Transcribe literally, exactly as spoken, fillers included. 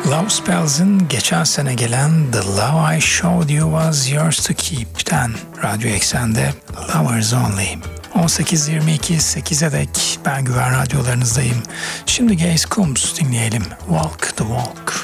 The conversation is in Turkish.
Love Spells'in geçen sene gelen The Love I Showed You Was Yours To Keep'ten Radyo Eksen'de Lovers Only. on sekiz yirmi iki sekize dek ben Güven Radyolarınızdayım. Şimdi Gaze Coombs dinleyelim. Walk the Walk.